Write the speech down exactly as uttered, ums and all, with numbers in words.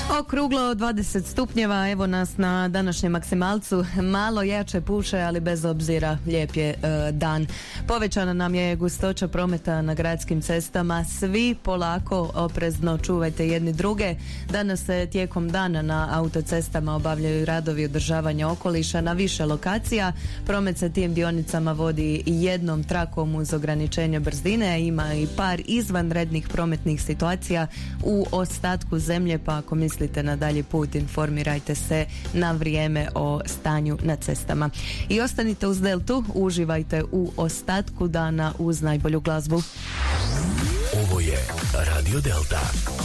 Okruglo dvadeset stupnjeva, evo nas na današnjem maksimalcu, malo jače puše, ali bez obzira lijep je e, dan. Povećana nam je gustoća prometa na gradskim cestama, svi polako oprezno čuvajte jedni druge. Danas se tijekom dana na autocestama obavljaju radovi održavanja okoliša na više lokacija. Promet se tim dionicama vodi jednom trakom uz ograničenje brzine, ima i par izvanrednih prometnih situacija u ostatku zemlje, pa ako mislite na dalji put, informirajte se na vrijeme o stanju na cestama. I ostanite uz Deltu, uživajte u ostatku dana uz najbolju glazbu. Ovo je Radio Delta.